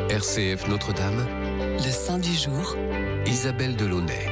RCF Notre-Dame, le saint du jour, Isabelle Delaunay.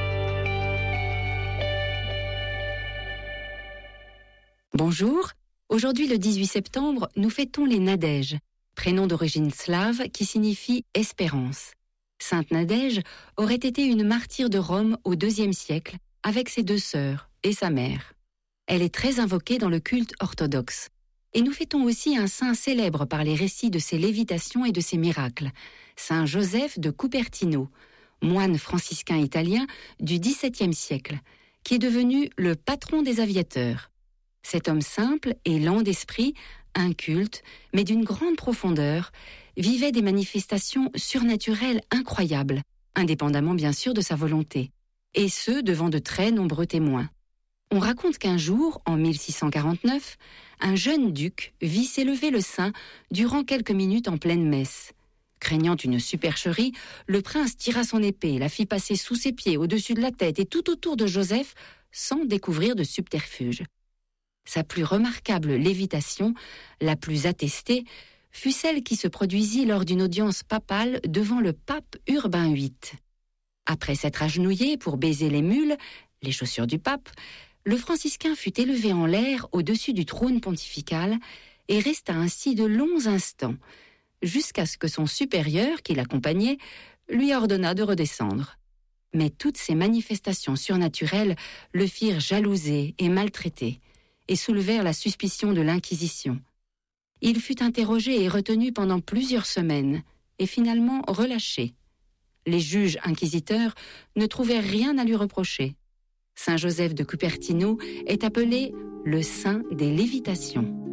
Bonjour, aujourd'hui le 18 septembre, nous fêtons les Nadèges, prénom d'origine slave qui signifie espérance. Sainte Nadège aurait été une martyre de Rome au IIe siècle avec ses deux sœurs et sa mère. Elle est très invoquée dans le culte orthodoxe. Et nous fêtons aussi un saint célèbre par les récits de ses lévitations et de ses miracles, saint Joseph de Cupertino, moine franciscain italien du XVIIe siècle, qui est devenu le patron des aviateurs. Cet homme simple et lent d'esprit, inculte, mais d'une grande profondeur, vivait des manifestations surnaturelles incroyables, indépendamment bien sûr de sa volonté, et ce devant de très nombreux témoins. On raconte qu'un jour, en 1649, un jeune duc vit s'élever le saint durant quelques minutes en pleine messe. Craignant une supercherie, le prince tira son épée, la fit passer sous ses pieds, au-dessus de la tête et tout autour de Joseph, sans découvrir de subterfuge. Sa plus remarquable lévitation, la plus attestée, fut celle qui se produisit lors d'une audience papale devant le pape Urbain VIII. Après s'être agenouillé pour baiser les mules, les chaussures du pape, le franciscain fut élevé en l'air au-dessus du trône pontifical et resta ainsi de longs instants, jusqu'à ce que son supérieur, qui l'accompagnait, lui ordonna de redescendre. Mais toutes ces manifestations surnaturelles le firent jalouser et maltraiter, et soulevèrent la suspicion de l'Inquisition. Il fut interrogé et retenu pendant plusieurs semaines, et finalement relâché. Les juges inquisiteurs ne trouvèrent rien à lui reprocher. Saint Joseph de Cupertino est appelé le saint des lévitations.